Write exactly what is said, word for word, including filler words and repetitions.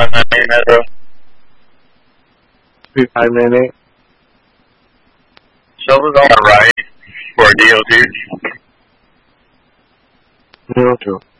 five nine eight Metro. Three five nine eight. Shelter's on the right for D O two. Zero two.